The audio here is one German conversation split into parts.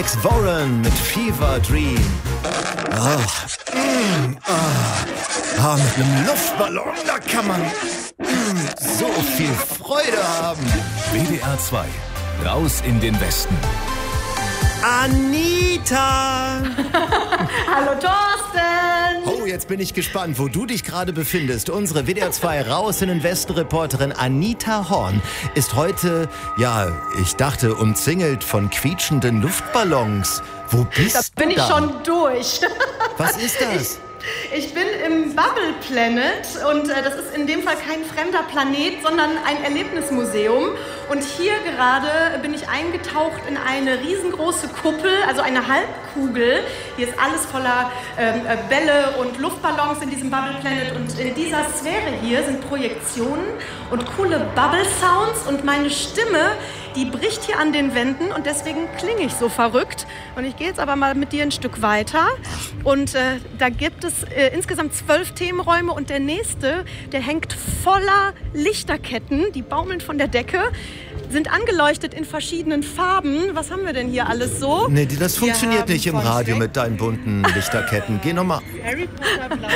Warren mit Fever Dream. Mit einem Luftballon, da kann man so viel Freude haben. WDR 2, raus in den Westen. Anita! Hallo Thorsten! Oh, jetzt bin ich gespannt, wo du dich gerade befindest. Unsere WDR 2 raus in den Westen-Reporterin Anita Horn ist heute, ich dachte, umzingelt von quietschenden Luftballons. Wo bist da bin du ich da? schon durch. Was ist das? Ich bin im Bubble Planet und das ist in dem Fall kein fremder Planet, sondern ein Erlebnismuseum. Und hier gerade bin ich eingetaucht in eine riesengroße Kuppel, also eine Halbkugel. Hier ist alles voller Bälle und Luftballons in diesem Bubble Planet. Und in dieser Sphäre hier sind Projektionen und coole Bubble Sounds. Und meine Stimme, die bricht hier an den Wänden und deswegen klinge ich so verrückt. Und ich gehe jetzt aber mal mit dir ein Stück weiter. Und da gibt es insgesamt 12 Themenräume und der nächste, der hängt voller Lichterketten, die baumeln von der Decke, sind angeleuchtet in verschiedenen Farben. Was haben wir denn hier alles so? Nee, das funktioniert nicht im Radio mit deinen bunten Lichterketten. Geh nochmal. Harry Potter blau.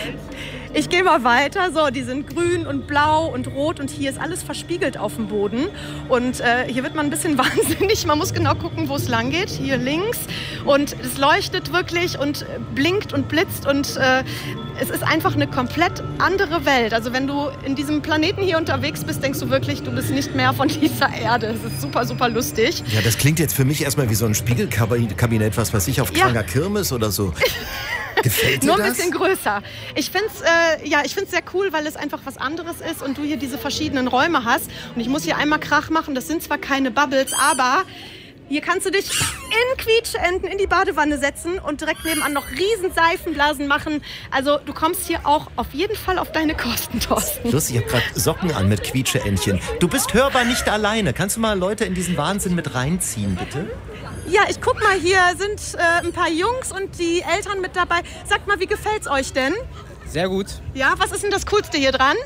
Ich gehe mal weiter. So, die sind grün und blau und rot und hier ist alles verspiegelt auf dem Boden. Und hier wird man ein bisschen wahnsinnig. Man muss genau gucken, wo es lang geht. Hier links. Und es leuchtet wirklich und blinkt und blitzt und es ist einfach eine komplett andere Welt. Also wenn du in diesem Planeten hier unterwegs bist, denkst du wirklich, du bist nicht mehr von dieser Erde. Es ist super, super lustig. Ja, das klingt jetzt für mich erstmal wie so ein Spiegelkabinett, was weiß ich, auf kranker Kirmes oder so. Gefällt dir das? Nur ein bisschen größer. Ich finde es sehr cool, weil es einfach was anderes ist und du hier diese verschiedenen Räume hast. Und ich muss hier einmal Krach machen. Das sind zwar keine Bubbles, aber hier kannst du dich in Quietscheenten in die Badewanne setzen und direkt nebenan noch riesen Seifenblasen machen. Also du kommst hier auch auf jeden Fall auf deine Kosten, Thorsten. Lustig, ich habe gerade Socken an mit Quietscheentchen. Du bist hörbar nicht alleine. Kannst du mal Leute in diesen Wahnsinn mit reinziehen, bitte? Ja, ich guck mal, hier sind ein paar Jungs und die Eltern mit dabei. Sagt mal, wie gefällt's euch denn? Sehr gut. Ja, was ist denn das Coolste hier dran?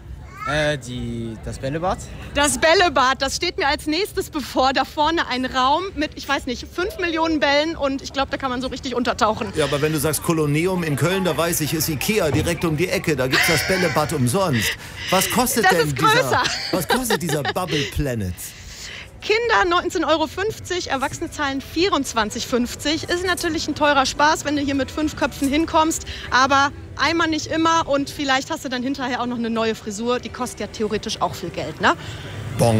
Das Bällebad. Das Bällebad, das steht mir als nächstes bevor. Da vorne ein Raum mit, 5 Millionen Bällen und ich glaube, da kann man so richtig untertauchen. Ja, aber wenn du sagst Kolonium in Köln, da weiß ich, ist Ikea direkt um die Ecke. Da gibt's das Bällebad umsonst. Was kostet Das ist größer. Was kostet dieser Bubble Planet? Kinder 19,50 €, Erwachsene zahlen 24,50 €. Ist natürlich ein teurer Spaß, wenn du hier mit 5 Köpfen hinkommst, aber einmal nicht immer und vielleicht hast du dann hinterher auch noch eine neue Frisur. Die kostet ja theoretisch auch viel Geld, ne?